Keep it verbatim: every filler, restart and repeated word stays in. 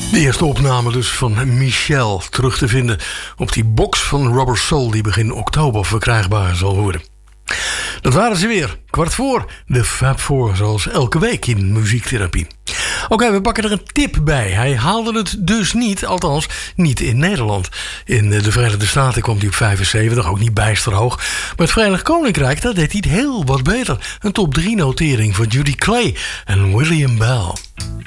De eerste opname dus van Michelle, terug te vinden op die box van Rubber Soul die begin oktober verkrijgbaar zal worden. Dat waren ze weer, kwart voor, de Fab Four, zoals elke week in Muziektherapie. Oké, okay, we pakken er een tip bij. Hij haalde het dus niet, althans niet in Nederland. In de Verenigde Staten kwam hij op vijfenzeventig, ook niet bijster hoog. Maar het Verenigd Koninkrijk, daar deed hij het heel wat beter. Een top drie notering voor Judy Clay en William Bell.